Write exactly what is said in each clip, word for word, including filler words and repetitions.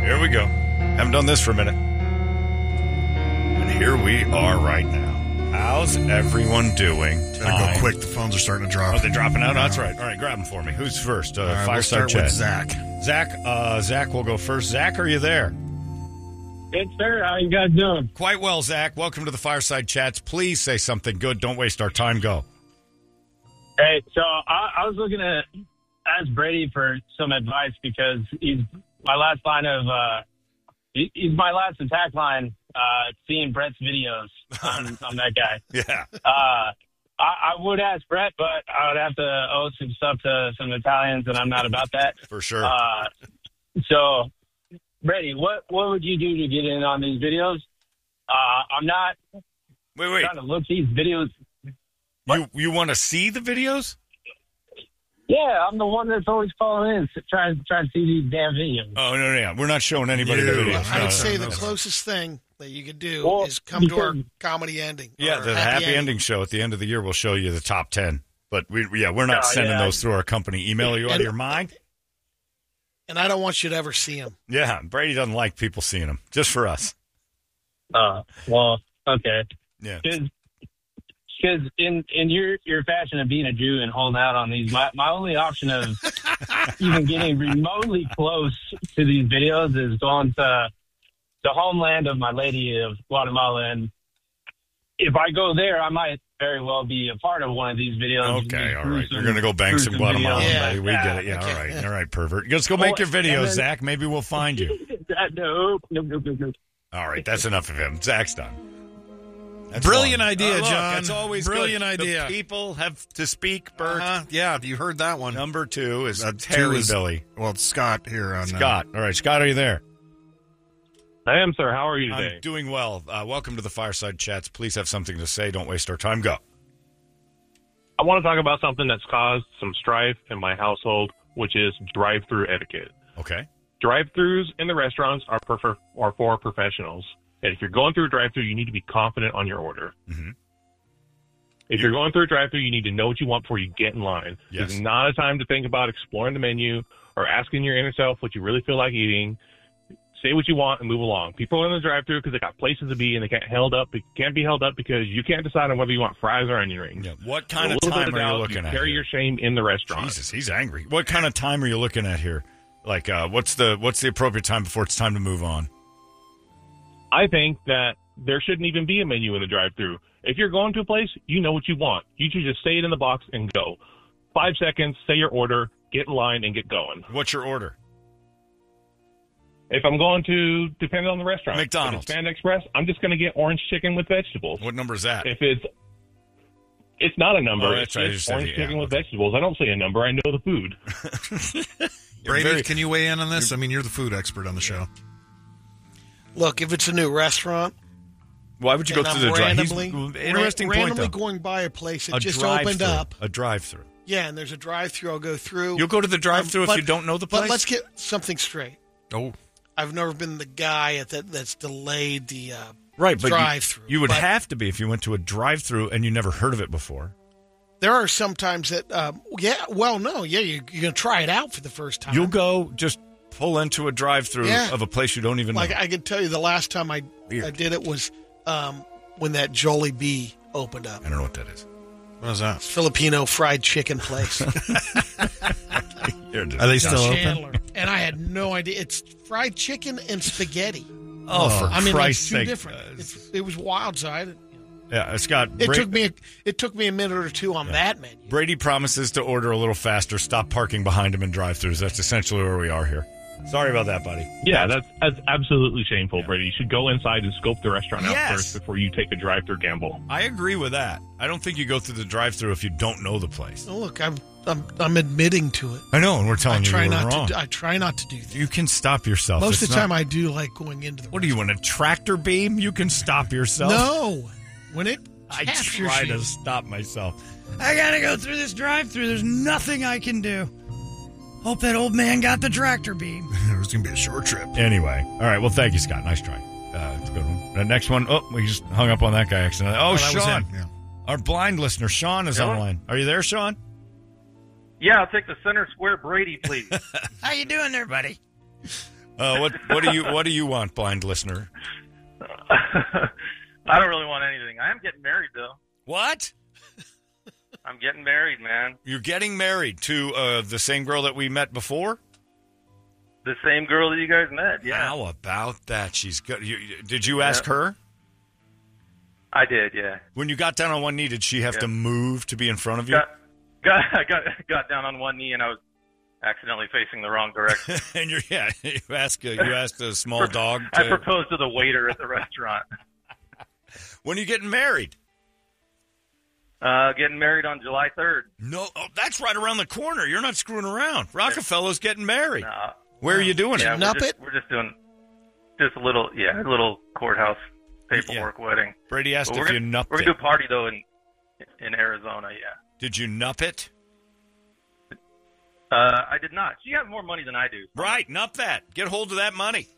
Here we go. Haven't done this for a minute. And here we are right now. How's everyone doing? Gotta go quick. The phones are starting to drop. Oh, they're dropping out? No. That's right. All right, grab them for me. Who's first? Uh, right, Fireside we'll start chat. with Zach. Zach, uh, Zach will go first. Zach, are you there? Good, sir. How you guys doing? Quite well, Zach. Welcome to the Fireside Chats. Please say something good. Don't waste our time. Go. Hey, so I, I was looking to ask Brady for some advice because he's my last line of uh, he, he's my last attack line. Uh, seeing Brett's videos on, on that guy. Yeah. Uh, I, I would ask Brett, but I would have to owe some stuff to some Italians, and I'm not about that. For sure. Uh, so, Brady, what what would you do to get in on these videos? Uh, I'm not wait, wait. trying to look these videos. You you want to see the videos? Yeah, I'm the one that's always calling in, trying trying to see these damn videos. Oh, no, no, yeah. We're not showing anybody the No. videos. I'd No, say no, the no. closest thing that you could do Well, is come to our because- comedy ending. Yeah, or the happy ending show at the end of the year will show you the top ten. But, we yeah, we're not Oh, sending yeah. those through our company email. Are you out of And- your mind? And I don't want you to ever see them. Yeah, Brady doesn't like people seeing them. Just for us. Uh, well, okay. Yeah. Because in, in your, your fashion of being a Jew and holding out on these, my, my only option of even getting remotely close to these videos is going to the homeland of my lady of Guatemala. And if I go there, I might very well be a part of one of these videos. Okay, all right. You're going to go bang some Guatemala. Yeah. buddy. We get it. Yeah, Okay. all right. All right, pervert. Just go make your Oh, videos, and then- Zach. Maybe we'll find you. no, no, no, no, no. All right, that's enough of him. Zach's done. That's Brilliant one. idea, Oh, look, John. That's always Brilliant good. idea. The people have to speak, Bert. Uh-huh. Yeah, you heard that one. Number two is Uh, two Terry is- Billy. Well, it's Scott here on uh, Scott. All right, Scott, are you there? I am, sir. How are you today? I'm doing well. Uh, welcome to the Fireside Chats. Please have something to say. Don't waste our time. Go. I want to talk about something that's caused some strife in my household, which is drive-through etiquette. Okay. Drive-throughs in the restaurants are, prefer- are for professionals. And if you're going through a drive-through, you need to be confident on your order. Mm-hmm. If you're going through a drive-through, you need to know what you want before you get in line. Yes. It's not a time to think about exploring the menu or asking your inner self what you really feel like eating. Say what you want and move along. People are in the drive-through because they got places to be and they can't held up. It can't be held up because you can't decide on whether you want fries or onion rings. Yeah. What kind A of little bit time are you doubt, looking you at? Carry here? your shame in the restaurant. Jesus, he's angry. What kind of time are you looking at here? Like, uh, what's the what's the appropriate time before it's time to move on? I think that there shouldn't even be a menu in the drive-through. If you're going to a place, you know what you want. You should just say it in the box and go. Five seconds, say your order, get in line, and get going. What's your order? If I'm going to, depending on the restaurant. McDonald's. If it's Panda Express, I'm just going to get orange chicken with vegetables. What number is that? If it's, it's not a number. Oh, it's that's right. You just said orange the- chicken yeah, with okay. vegetables. I don't say a number. I know the food. Brady, very- can you weigh in on this? I mean, you're the food expert on the show. Look, if it's a new restaurant, Why would you go and through I'm the drive? randomly, Interesting ra- point, randomly though. going by a place that A just drive-through. opened up. A drive-through. Yeah, and there's a drive-through. I'll go through. You'll go to the drive-through Um, if but- you don't know the place? But let's get something straight. Oh, I've never been the guy at that that's delayed the uh, right, but you- drive-through. You, would But have to be if you went to a drive-through and you never heard of it before. There are some times that, um, yeah, well, no, yeah, you, you're going to try it out for the first time. You'll go just pull into a drive-through Yeah. of a place you don't even Like, know. I can tell you the last time I, Weird. I did it was um, when that Jolie B opened up. I don't know what that is. what is that? Filipino fried chicken place. You're just- Are they still open? Chandler. And I had no idea. It's fried chicken and spaghetti. Oh, for I mean, like Christ's two sake. different. Uh, It's, it was wild side. yeah, Scott. It Bra- took me. A, it took me a minute or two on that menu. Brady promises to order a little faster. Stop parking behind him in drive-thrus. That's essentially where we are here. Sorry about that, buddy. Yeah, that's that's absolutely shameful, Brady. You should go inside and scope the restaurant out Yes. first before you take a drive-through gamble. I agree with that. I don't think you go through the drive-through if you don't know the place. Oh, look, I'm I'm I'm admitting to it. I know, and we're telling I you try you were not wrong. to. Do, I try not to do that. You can stop yourself. Most It's of the not- time, I do like going into the. What do you want, a tractor beam? You can stop yourself. No, when it I captures try you. to stop myself. I gotta go through this drive-through. There's nothing I can do. Hope that old man got the tractor beam. It was going to be a short trip. Anyway, all right. Well, thank you, Scott. Nice try. Uh, it's a good one. The next one. Oh, we just hung up on that guy accidentally. Oh, Oh, that was Sean, him, yeah. our blind listener, Sean is Really? online. Are you there, Sean? Yeah, I'll take the center square Brady, please. How you doing there, buddy? Uh, what what do you what do you want, blind listener? I don't really want anything. I am getting married, though. What? I'm getting married, man. You're getting married to uh, the same girl that we met before? The same girl that you guys met, yeah. How about that? She's good. You, did you ask yeah. her? I did, yeah. When you got down on one knee, did she have yeah. to move to be in front of you? Got, got, I got, got down on one knee, and I was accidentally facing the wrong direction. and you're, yeah, you asked a, you asked a small dog to... I proposed to the waiter at the restaurant. When are you getting married? Uh, getting married on July third. No, oh, that's right around the corner. You're not screwing around. Rockefeller's getting married. No. Where are you doing yeah, it? We're Nup just, it? We're just doing just a little, yeah, a little courthouse paperwork yeah. wedding. Brady asked but if you nupped it. We're going to do a party, though, in in Arizona, yeah. Did you nup it? Uh, I did not. She has more money than I do. Right, nup that. Get hold of that money.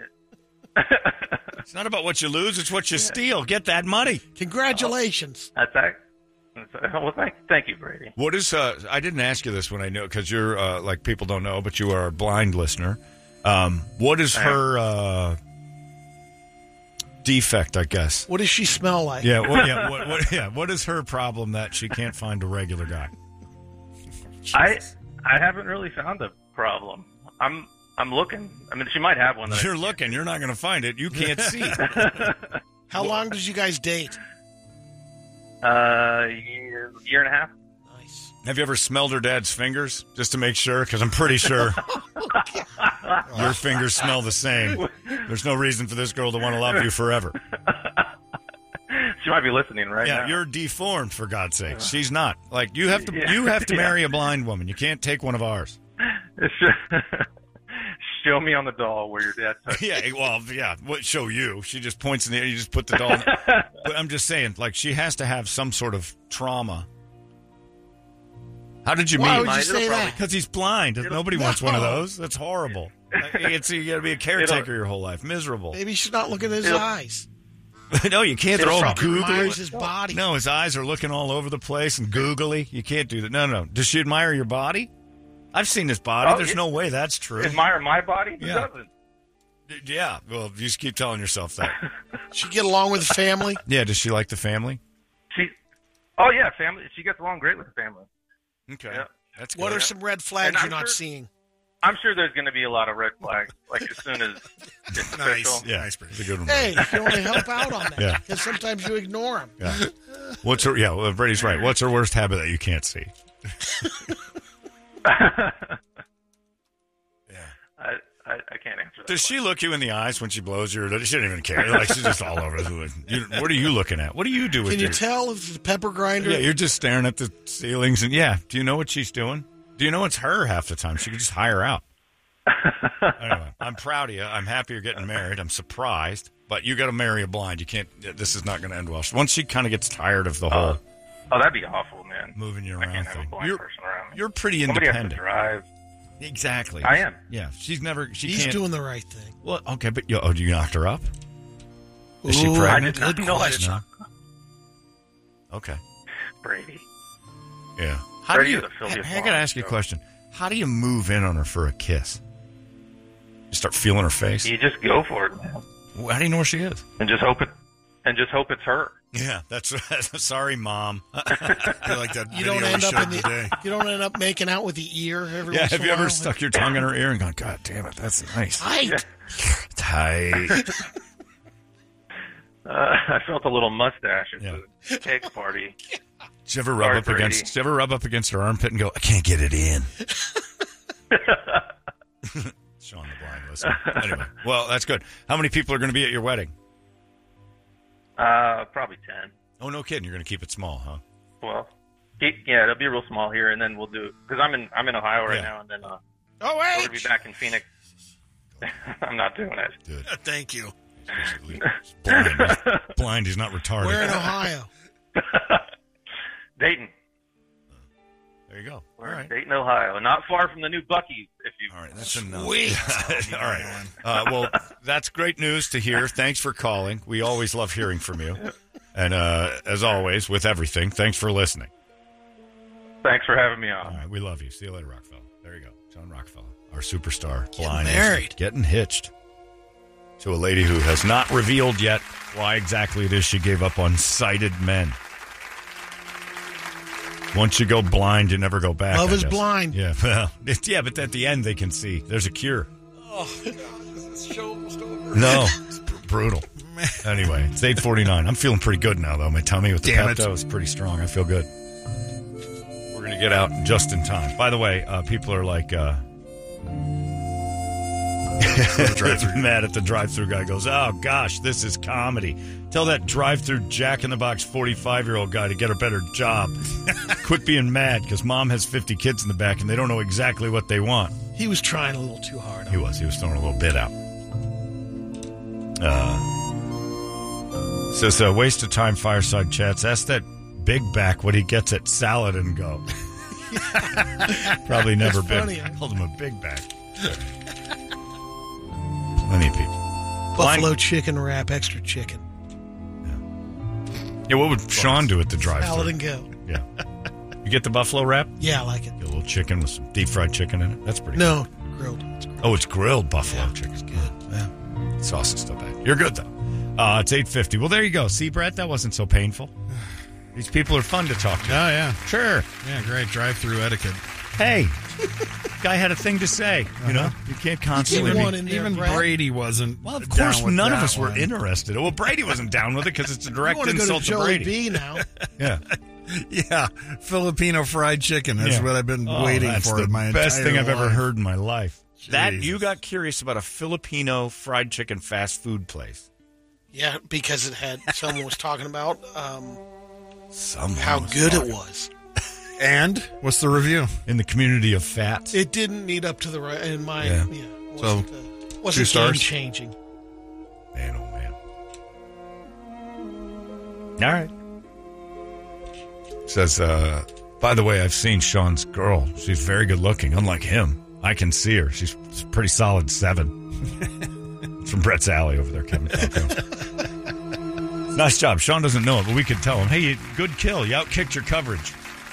It's not about what you lose, it's what you yeah. steal. Get that money. Congratulations. Oh, that's that. Well, thank, thank you, Brady. What is, uh, I didn't ask you this when I knew, because you're, uh, like, people don't know, but you are a blind listener. Um, what is her, uh, defect, I guess? What does she smell like? Yeah, well, yeah, what, what, yeah, what is her problem that she can't find a regular guy? I, I haven't really found a problem. I'm, I'm looking. I mean, she might have one. That you're looking. You're not going to find it. You can't see. How long did you guys date? Uh, year, year and a half. Nice. Have you ever smelled her dad's fingers just to make sure? Because I'm pretty sure your fingers smell the same. There's no reason for this girl to want to love you forever. She might be listening right yeah, now. Yeah, you're deformed, for God's sake. She's not. Like, you have to. Yeah. You have to marry a blind woman. You can't take one of ours. Show me on the doll where your dad touched. Yeah, well, yeah. What show you? She just points in the air. You just put the doll. But I'm just saying, like, she has to have some sort of trauma. How did you Why meet? would you say that? Because he's blind. It'll, Nobody no. wants one of those. That's horrible. It's you got to be a caretaker your whole life. Miserable. Maybe she's not looking at his It'll, eyes. No, you can't. They're all googly. His body. No, his eyes are looking all over the place and googly. You can't do that. No, no. Does she admire your body? I've seen his body. Oh, There's it, no way that's true. Admire my body? Who yeah. doesn't? Yeah. Well, you just keep telling yourself that. She get along with the family? Yeah. Does she like the family? She. Oh yeah, family. She gets along great with the family. Okay. Yeah. That's good. What are some red flags you're not sure, seeing? I'm sure there's going to be a lot of red flags. Like as soon as it's nice. official. Yeah, nice. It's a good one. Hey, if you want to help out on that, yeah. because sometimes you ignore them. Yeah. What's her? Yeah, well, Brady's right. What's her worst habit that you can't see? I, I, I can't answer that. Does she look you in the eyes when she blows your? She doesn't even care. Like she's just all over. You, what are you looking at? What do you do with? Can you your, tell if it's a pepper grinder? Yeah, you're just staring at the ceilings, and yeah. Do you know what she's doing? Do you know it's her half the time? She could just hire out. Anyway, I'm proud of you. I'm happy you're getting married. I'm surprised, but you got to marry a blind. You can't. This is not going to end well. Once she kind of gets tired of the whole. Uh, oh, that'd be awful, man. Moving you around I can't thing. have a blind You're, person around me. You're pretty Somebody independent. Has to drive. Exactly. I am. Yeah, she's never. She He's can't. doing the right thing. Well, okay, but you, oh, do you knocked her up? Is Ooh, she pregnant? I did not know I did no. Okay. Brady. Yeah. How Brady do you? is a filthy I, I got to ask you a question. How do you move in on her for a kiss? You start feeling her face. You just go for it, man, How do you know where she is? and just hope it, and just hope it's her. Yeah, that's sorry, Mom. I like that You video don't end we up showed in the. today. You don't end up making out with the ear every Yeah, once have in you a ever while? stuck your tongue in her ear and gone, God damn it, that's nice. Tight. Tight. Uh, I felt a little mustache at Yeah. the cake party. Did you ever rub Sorry, up Brady. against? Did you ever rub up against her armpit and go, I can't get it in? Sean the blind listener. Anyway, well, that's good. How many people are going to be at your wedding? Uh, probably ten. Oh, no kidding. You're going to keep it small, huh? Well, yeah, it'll be real small here, and then we'll do because I'm in I'm in Ohio right Yeah. now, and then uh, Oh, we're wait. gonna be back in Phoenix. I'm not doing it. Good. Thank you. He's blind. He's blind. He's not retarded. We're in Ohio. Dayton. There you go. All We're in right. Dayton, Ohio, not far from the new Buc-ee's. If you All right. That's enough. Sweet. All right. Uh, well, that's great news to hear. Thanks for calling. We always love hearing from you. And uh, as always, with everything, thanks for listening. Thanks for having me on. All right. We love you. See you later, Rockefeller. There you go. John Rockefeller. our superstar, Getting blind, married. getting hitched to a lady who has not revealed yet why exactly it is she gave up on sighted men. Once you go blind, you never go back. Love I is guess. blind. Yeah, well, it's, yeah, but at the end they can see. There's a cure. Oh, is this show almost over? No, it's br- brutal. Anyway, it's eight forty-nine. I'm feeling pretty good now, though. My tummy with the Damn it. Pepto is pretty strong. I feel good. We're going to get out just in time. By the way, uh, people are like uh, mad at the drive-thru guy. Goes, oh, gosh, this is comedy. Tell that drive-thru Jack-in-the-Box forty-five-year-old guy to get a better job. Quit being mad because mom has fifty kids in the back and they don't know exactly what they want. He was trying a little too hard. He was. He was throwing a little bit out. Uh, says, uh, waste of time fireside chats. Ask that big back what he gets at Salad and Go. Probably never That's been. funny. I called him a big back. Plenty of people. Buffalo Blind- chicken wrap, extra chicken. Yeah, what would Sean do at the drive-thru? Salad and go. Yeah. You get the buffalo wrap? Yeah, I like it. Get a little chicken with some deep fried chicken in it. That's pretty No, grilled. It's grilled. Oh, it's grilled buffalo Yeah, chicken. it's good. Yeah. Sauce is still bad. You're good, though. Uh, it's eight fifty. Well, there you go. See, Brett, that wasn't so painful. These people are fun to talk to. Oh, yeah. Sure. Yeah, great. Drive-through etiquette. Hey, guy had a thing to say. You know, you can't constantly Get be... one in there, Even Brad. Brady wasn't. Well, of down course, with none of that us were one. interested. Well, Brady wasn't down with it because it's a You direct want to go insult to to, Joey Brady. B now? Yeah. Yeah, Filipino fried chicken. That's Yeah. what I've been Oh, waiting that's for the my best entire thing I've ever life. heard in my life. That Jesus. you got curious about a Filipino fried chicken fast food place. Yeah, because it had someone was talking about um, Someone how was good it talking. was. And what's the review? In the community of fats. It didn't need up to the right. In my Yeah. yeah, So, wasn't, uh, wasn't two stars? game changing. Man, oh man. All right. Says, uh, by the way, I've seen Sean's girl. She's very good looking, unlike him. I can see her. She's a pretty solid seven. It's from Brett's Alley over there, Kevin Falcone. Nice job. Sean doesn't know it, but we could tell him, hey, you, good kill. You outkicked your coverage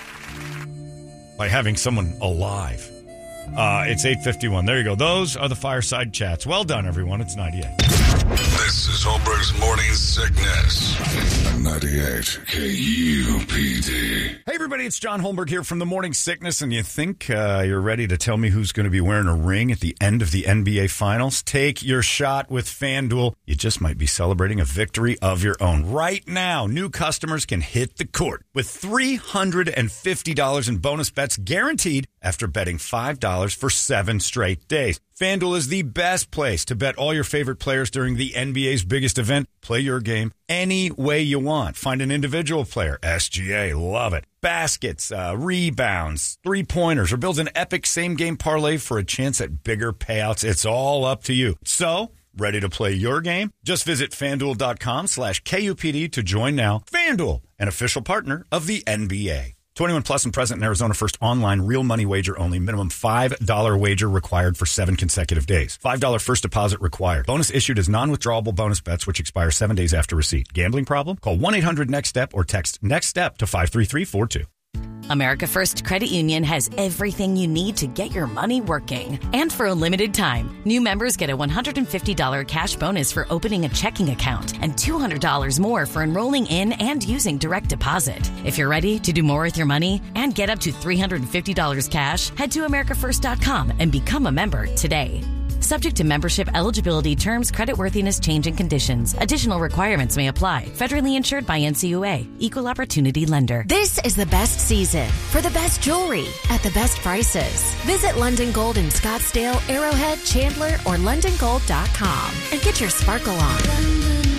by having someone alive. Uh, it's eight fifty-one. There you go. Those are the fireside chats. Well done, everyone. It's ninety-eight. This is Holmberg's Morning Sickness. ninety-eight K U P D. Hey, everybody, it's John Holmberg here from the Morning Sickness, and you think uh, you're ready to tell me who's going to be wearing a ring at the end of the N B A Finals? Take your shot with FanDuel. You just might be celebrating a victory of your own. Right now, new customers can hit the court with three hundred fifty dollars in bonus bets guaranteed after betting five dollars for seven straight days. FanDuel is the best place to bet all your favorite players during the N B A's biggest event. Play your game any way you want. Find an individual player. S G A, love it. Baskets, uh, rebounds, three-pointers, or build an epic same-game parlay for a chance at bigger payouts. It's all up to you. So, ready to play your game? Just visit FanDuel.com slash KUPD to join now. FanDuel, an official partner of the N B A. twenty-one plus and present in Arizona. First online real money wager only. Minimum five dollars wager required for seven consecutive days. five dollars first deposit required. Bonus issued as non-withdrawable bonus bets which expire seven days after receipt. Gambling problem? Call one eight hundred next step or text NEXTSTEP to five three three four two. America First Credit Union has everything you need to get your money working. And for a limited time, new members get a one hundred fifty dollars cash bonus for opening a checking account and two hundred dollars more for enrolling in and using direct deposit. If you're ready to do more with your money and get up to three hundred fifty dollars cash, head to America First dot com and become a member today. Subject to membership eligibility, terms, creditworthiness, change, and conditions. Additional requirements may apply. Federally insured by N C U A. Equal Opportunity Lender. This is the best season for the best jewelry at the best prices. Visit London Gold in Scottsdale, Arrowhead, Chandler, or london gold dot com and get your sparkle on. London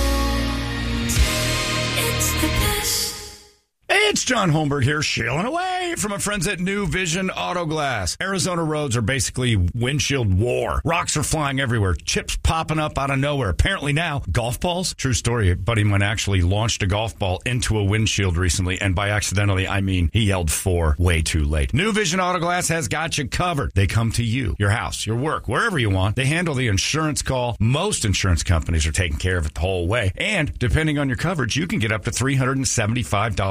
Gold. It's the best. Hey, it's John Holmberg here, shilling away from my friends at New Vision Auto Glass. Arizona roads are basically windshield war. Rocks are flying everywhere. Chips popping up out of nowhere. Apparently now, golf balls. True story. A buddy of mine actually launched a golf ball into a windshield recently, and by accidentally, I mean he yelled for way too late. New Vision Auto Glass has got you covered. They come to you, your house, your work, wherever you want. They handle the insurance call. Most insurance companies are taking care of it the whole way. And depending on your coverage, you can get up to three hundred seventy-five dollars back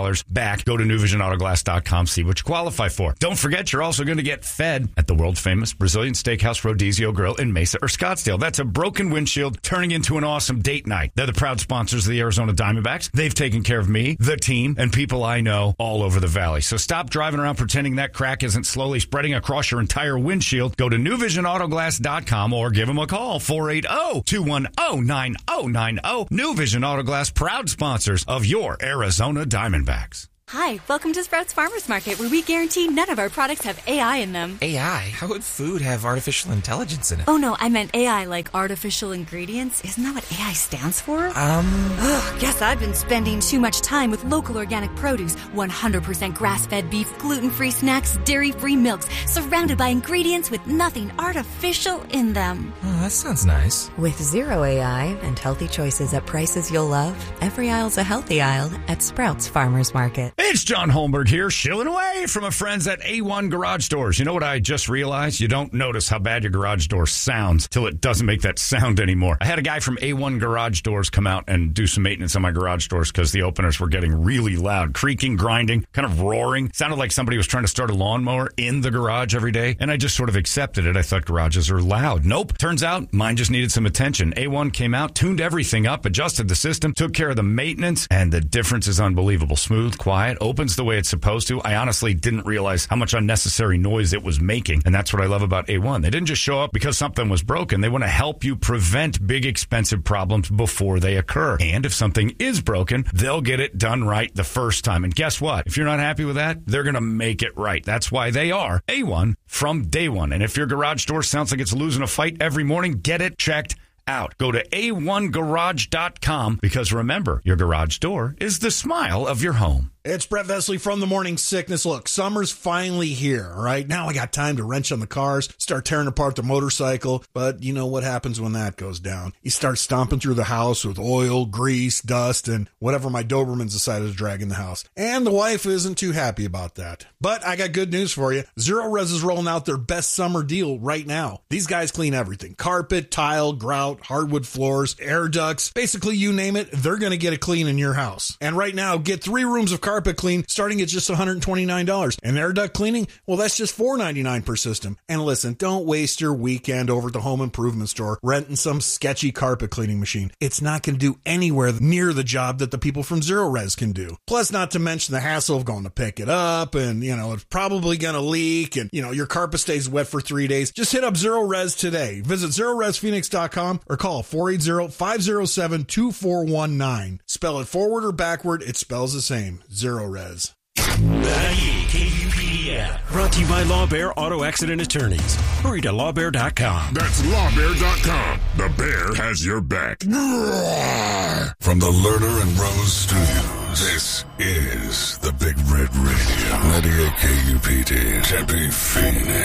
back. Go to new vision auto glass dot com, see what you qualify for. Don't forget, you're also going to get fed at the world-famous Brazilian Steakhouse Rodizio Grill in Mesa or Scottsdale. That's a broken windshield turning into an awesome date night. They're the proud sponsors of the Arizona Diamondbacks. They've taken care of me, the team, and people I know all over the valley. So stop driving around pretending that crack isn't slowly spreading across your entire windshield. Go to new vision auto glass dot com or give them a call, four eight zero, two one zero, nine zero nine zero. New Vision Auto Glass, proud sponsors of your Arizona Diamondbacks. Hi, welcome to Sprouts Farmers Market, where we guarantee none of our products have A I in them. A I? How would food have artificial intelligence in it? Oh, no, I meant A I like artificial ingredients. Isn't that what A I stands for? Um... Ugh, guess I've been spending too much time with local organic produce, one hundred percent grass-fed beef, gluten-free snacks, dairy-free milks, surrounded by ingredients with nothing artificial in them. Oh, that sounds nice. With zero A I and healthy choices at prices you'll love, every aisle's a healthy aisle at Sprouts Farmers Market. It's John Holmberg here, shilling away from my friends at A one Garage Doors. You know what I just realized? You don't notice how bad your garage door sounds till it doesn't make that sound anymore. I had a guy from A one Garage Doors come out and do some maintenance on my garage doors because the openers were getting really loud, creaking, grinding, kind of roaring. Sounded like somebody was trying to start a lawnmower in the garage every day, and I just sort of accepted it. I thought garages are loud. Nope. Turns out mine just needed some attention. A one came out, tuned everything up, adjusted the system, took care of the maintenance, and the difference is unbelievable. Smooth, quiet, opens the way it's supposed to. I honestly didn't realize how much unnecessary noise it was making, and that's what I love about A one. They didn't just show up because something was broken. They want to help you prevent big, expensive problems before they occur. And if something is broken, they'll get it done right the first time. And guess what? If you're not happy with that, they're going to make it right. That's why they are A one from day one. And if your garage door sounds like it's losing a fight every morning, get it checked out. Go to A one garage dot com because remember, your garage door is the smile of your home. It's Brett Vesley from The Morning Sickness. Look, summer's finally here, all right? Now I got time to wrench on the cars, start tearing apart the motorcycle, but you know what happens when that goes down. You start stomping through the house with oil, grease, dust, and whatever my Dobermans decided to drag in the house. And the wife isn't too happy about that. But I got good news for you. Zero Res is rolling out their best summer deal right now. These guys clean everything. Carpet, tile, grout, hardwood floors, air ducts. Basically, you name it, they're going to get it clean in your house. And right now, get three rooms of carpet Carpet clean starting at just one hundred twenty-nine dollars. And air duct cleaning, well, that's just four ninety-nine per system. And listen, don't waste your weekend over at the home improvement store renting some sketchy carpet cleaning machine. It's not going to do anywhere near the job that the people from Zero Res can do. Plus, not to mention the hassle of going to pick it up and, you know, it's probably going to leak and, you know, your carpet stays wet for three days. Just hit up Zero Res today. Visit zero res phoenix dot com or call four eight zero, five zero seven, two four one nine. Spell it forward or backward, it spells the same. Zero Res. ninety-eight K U P D F. Brought to you by Law Bear Auto Accident Attorneys. Hurry to law bear dot com. That's law bear dot com. The bear has your back. From the Lerner and Rose Studios, this is the Big Red Radio. ninety-eight K U P D, Tempe, Phoenix.